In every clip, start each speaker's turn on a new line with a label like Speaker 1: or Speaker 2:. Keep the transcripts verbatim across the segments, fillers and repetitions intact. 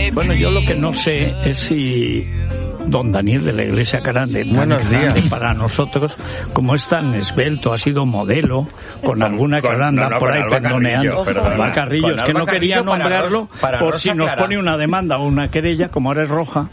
Speaker 1: Bueno, yo lo que no sé es si don Daniel de la Iglesia Grande,
Speaker 2: buenos días,
Speaker 1: para nosotros, como es tan esbelto, ha sido modelo, con alguna
Speaker 2: con,
Speaker 1: que anda
Speaker 2: no, no,
Speaker 1: por ahí pendoneando.
Speaker 2: Alba
Speaker 1: Carrillo, es que no quería nombrarlo
Speaker 2: para, para
Speaker 1: por
Speaker 2: Rosa
Speaker 1: si nos
Speaker 2: Clara.
Speaker 1: pone una demanda o una querella, como ahora es roja,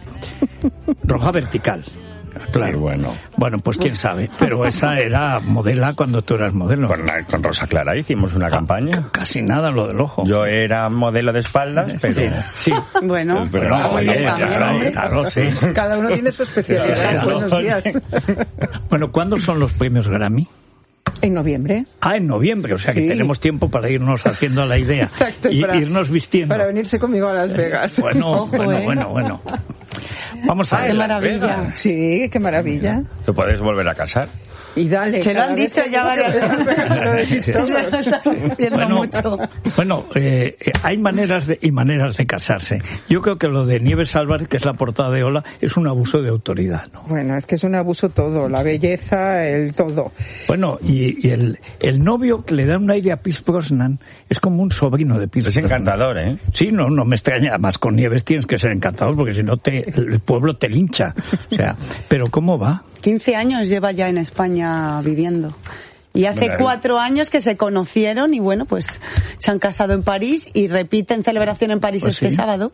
Speaker 1: roja vertical. Claro,
Speaker 2: sí, bueno.
Speaker 1: Bueno, pues quién sabe, pero esa era modela cuando tú eras modelo.
Speaker 2: Con, con Rosa Clara hicimos una ah, campaña.
Speaker 1: Casi nada lo del ojo.
Speaker 2: Yo era modelo de espaldas, pero...
Speaker 1: Sí, sí.
Speaker 3: Bueno,
Speaker 2: pero no,
Speaker 1: oye, claro, claro, sí.
Speaker 4: Cada uno tiene su especialidad.
Speaker 1: Claro.
Speaker 4: Buenos días.
Speaker 1: Bueno, ¿cuándo son los premios Grammy?
Speaker 4: En noviembre.
Speaker 1: Ah, en noviembre, o sea que
Speaker 4: sí.
Speaker 1: tenemos tiempo para irnos haciendo la idea.
Speaker 4: Exacto,
Speaker 1: y
Speaker 4: para,
Speaker 1: irnos vistiendo.
Speaker 4: Para venirse conmigo a Las Vegas.
Speaker 1: Bueno,
Speaker 3: Ojo,
Speaker 1: bueno,
Speaker 3: ¿eh?
Speaker 1: bueno, bueno. Vamos a
Speaker 3: ah,
Speaker 1: ver.
Speaker 3: ¡Qué maravilla!
Speaker 4: Sí, qué maravilla.
Speaker 2: Te puedes volver a casar.
Speaker 4: Y dale.
Speaker 3: Se lo han dicho ya varias veces.
Speaker 1: Bueno, mucho. bueno eh, hay maneras de, y maneras de casarse. Yo creo que lo de Nieves Álvarez, que es la portada de Hola, es un abuso de autoridad, ¿no?
Speaker 4: Bueno, es que es un abuso todo, la belleza, el todo.
Speaker 1: Bueno, y, y el, el novio que le da un aire a Pierce Brosnan es como un sobrino de Pierce
Speaker 2: Es
Speaker 1: Brosnan.
Speaker 2: encantador, ¿eh?
Speaker 1: Sí, no, no me extraña. Además, con Nieves tienes que ser encantador, porque si no te, el pueblo te lincha. O sea, pero ¿cómo va?
Speaker 3: quince años lleva ya en España viviendo. Y hace
Speaker 2: Bueno,
Speaker 3: cuatro años que se conocieron y bueno, pues se han casado en París y repiten celebración en París
Speaker 1: pues
Speaker 3: este
Speaker 1: sí.
Speaker 3: sábado.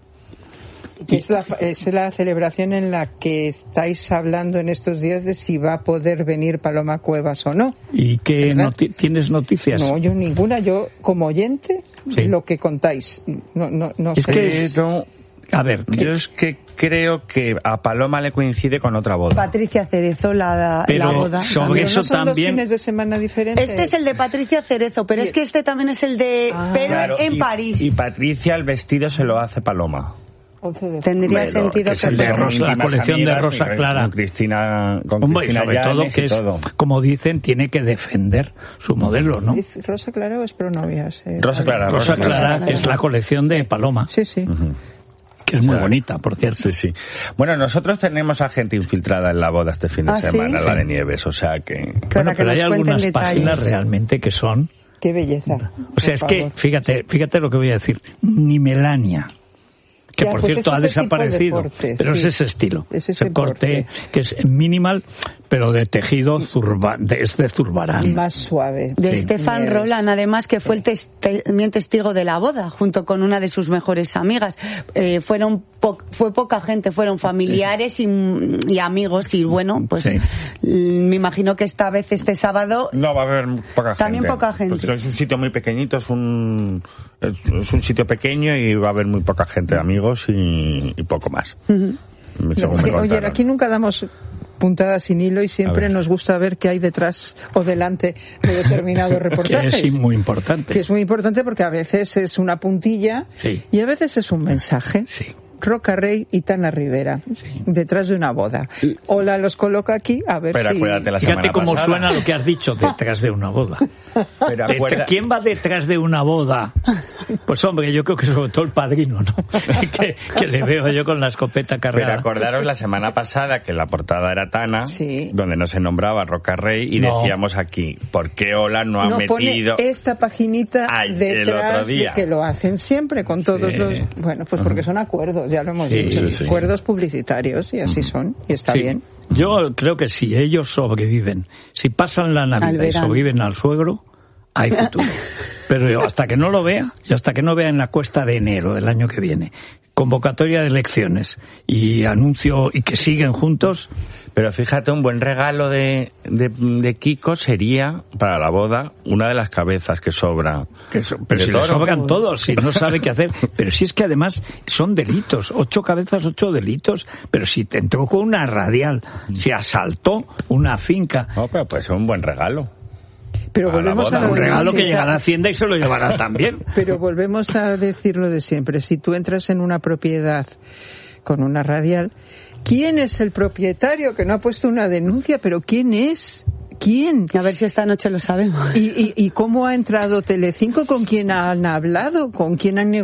Speaker 4: Es la, es la celebración en la que estáis hablando en estos días de si va a poder venir Paloma Cuevas o no.
Speaker 1: ¿Y qué noti- tienes noticias?
Speaker 4: No, yo ninguna. Yo, como oyente,
Speaker 1: sí.
Speaker 4: lo que contáis. No, no, no
Speaker 1: es
Speaker 4: sé.
Speaker 1: que es... A ver,
Speaker 2: yo es que creo que a Paloma le coincide con otra boda.
Speaker 3: Patricia Cerezo, la,
Speaker 1: pero
Speaker 3: la boda.
Speaker 1: sobre
Speaker 4: pero
Speaker 1: eso
Speaker 4: no son
Speaker 1: también.
Speaker 4: Dos fines de semana diferentes.
Speaker 3: Este es el de Patricia Cerezo, pero
Speaker 4: y...
Speaker 3: es que este también es el de
Speaker 4: ah,
Speaker 3: pero
Speaker 2: claro,
Speaker 3: en
Speaker 2: y,
Speaker 3: París.
Speaker 2: Y Patricia el vestido se lo hace Paloma.
Speaker 3: Tendría
Speaker 2: Bueno,
Speaker 3: sentido
Speaker 1: que es el de Rosa, la colección de Rosa Clara.
Speaker 2: Con Cristina, con
Speaker 1: Hombre,
Speaker 2: Cristina
Speaker 1: sobre todo
Speaker 2: Llanes
Speaker 1: que
Speaker 2: y
Speaker 1: es,
Speaker 2: todo.
Speaker 1: como dicen, tiene que defender su modelo, ¿no?
Speaker 4: ¿Es Rosa Clara o es Pronovias? Eh,
Speaker 2: Rosa Clara.
Speaker 1: Rosa,
Speaker 2: Rosa
Speaker 1: Clara,
Speaker 2: Clara,
Speaker 1: que es la colección de Paloma.
Speaker 4: Sí, sí.
Speaker 2: Uh-huh.
Speaker 1: Que es muy bonita, por cierto.
Speaker 2: Sí, sí. Bueno, nosotros tenemos a gente infiltrada en la boda este fin de
Speaker 3: ¿Ah,
Speaker 2: semana,
Speaker 3: sí?
Speaker 2: la de Nieves, o sea que...
Speaker 1: Bueno,
Speaker 3: que
Speaker 1: pero
Speaker 3: nos
Speaker 1: hay algunas
Speaker 3: cuenten
Speaker 1: páginas
Speaker 3: detalles.
Speaker 1: realmente que son...
Speaker 4: Qué belleza.
Speaker 1: O sea, es que, fíjate, fíjate lo que voy a decir. Ni Melania, que
Speaker 4: Ya,
Speaker 1: por
Speaker 4: pues
Speaker 1: cierto
Speaker 4: es
Speaker 1: ha
Speaker 4: ese
Speaker 1: desaparecido,
Speaker 4: tipo de corte,
Speaker 1: pero
Speaker 4: sí.
Speaker 1: es ese estilo.
Speaker 4: Es ese
Speaker 1: ese corte
Speaker 4: corte.
Speaker 1: que es minimal, pero de tejido zurba, de, es de Zurbarán.
Speaker 4: Más suave.
Speaker 3: De
Speaker 1: Sí.
Speaker 3: Stefan
Speaker 4: Nieves.
Speaker 3: Roland, además, que fue el tes- también testigo de la boda, junto con una de sus mejores amigas. Eh, fueron po- fue poca gente, fueron familiares y, y amigos, y bueno, pues
Speaker 1: Sí.
Speaker 3: me imagino que esta vez, este sábado,
Speaker 2: No, va a haber poca
Speaker 3: También
Speaker 2: gente.
Speaker 3: poca gente.
Speaker 2: Pues es un sitio muy pequeñito, es un, es un sitio pequeño y va a haber muy poca gente, amigos y, y poco más.
Speaker 3: uh-huh.
Speaker 2: Según me
Speaker 4: Oye,
Speaker 2: contaron.
Speaker 4: aquí nunca damos puntadas sin hilo y siempre nos gusta ver qué hay detrás o delante de determinados
Speaker 1: Que
Speaker 4: reportajes.
Speaker 1: es muy importante.
Speaker 4: Que es muy importante porque a veces es una puntilla
Speaker 1: Sí.
Speaker 4: y a veces es un mensaje.
Speaker 1: Sí.
Speaker 4: Roca Rey y Tana Rivera,
Speaker 1: Sí.
Speaker 4: detrás de una boda. Hola, los coloca aquí, a ver
Speaker 2: Pero
Speaker 4: si...
Speaker 2: acuérdate la
Speaker 1: Fíjate
Speaker 2: semana
Speaker 1: cómo
Speaker 2: pasada.
Speaker 1: suena lo que has dicho, detrás de una boda.
Speaker 2: Pero acuerda-
Speaker 1: ¿Quién va detrás de una boda? Pues hombre, yo creo que sobre todo el padrino, ¿no? que, que le veo yo con la escopeta
Speaker 2: Pero
Speaker 1: cargada.
Speaker 2: acordaros la semana pasada que la portada era Tana,
Speaker 4: Sí.
Speaker 2: donde no se nombraba Roca Rey y
Speaker 1: No.
Speaker 2: decíamos aquí, ¿por qué Ola no ha
Speaker 4: no
Speaker 2: metido?
Speaker 4: pone esta paginita
Speaker 2: Ay, el otro
Speaker 4: detrás
Speaker 2: día.
Speaker 4: de que lo hacen siempre con todos
Speaker 1: Sí.
Speaker 4: los... Bueno, pues porque son acuerdos, ya lo hemos
Speaker 1: Sí,
Speaker 4: dicho.
Speaker 2: sí, sí.
Speaker 4: Acuerdos publicitarios y así son, y está
Speaker 1: Sí.
Speaker 4: bien.
Speaker 1: Yo creo que si ellos sobreviven, si pasan la
Speaker 3: Al
Speaker 1: Navidad y
Speaker 3: verano.
Speaker 1: sobreviven al suegro, hay futuro. Pero yo, hasta que no lo vea, y hasta que no vea en la cuesta de enero del año que viene, convocatoria de elecciones y anuncio y que siguen juntos,
Speaker 2: Pero fíjate, un buen regalo de, de, de Kiko sería, para la boda, una de las cabezas que sobra.
Speaker 1: que so- pero
Speaker 2: De
Speaker 1: si le
Speaker 2: toro.
Speaker 1: sobran todos, si no sabe qué hacer. Pero si es que además son delitos, ocho cabezas, ocho delitos. Pero si te entró con una radial, si asaltó una finca,
Speaker 2: No, pero pues es un buen regalo.
Speaker 4: Pero
Speaker 2: Para la
Speaker 4: volvemos
Speaker 2: boda,
Speaker 4: a lo
Speaker 1: un
Speaker 4: de
Speaker 1: regalo que
Speaker 4: siempre.
Speaker 1: llegará a Hacienda y se lo llevará también.
Speaker 4: Pero volvemos a decir lo de siempre. Si tú entras en una propiedad con una radial, ¿quién es el propietario que no ha puesto una denuncia? ¿Pero quién es? ¿Quién?
Speaker 3: A ver si esta noche lo sabemos.
Speaker 4: ¿Y, y, y cómo ha entrado Telecinco? ¿Con quién han hablado? ¿Con quién han negociado?